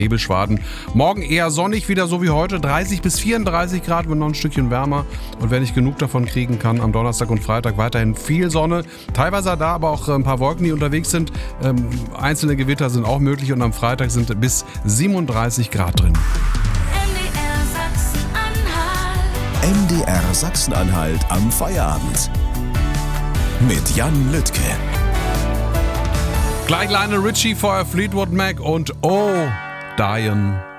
Nebelschwaden. Morgen eher sonnig, wieder so wie heute, 30 bis 34 Grad, wird noch ein Stückchen wärmer. Und wenn ich genug davon kriegen kann, am Donnerstag und Freitag weiterhin viel Sonne. Teilweise da aber auch ein paar Wolken, die unterwegs sind. Einzelne Gewitter sind auch möglich und am Freitag sind bis 37 Grad drin. MDR Sachsen-Anhalt am Feierabend. Mit Jan Lüttke. Gleich Lionel Richie, vorher Fleetwood Mac und Oh, Diane.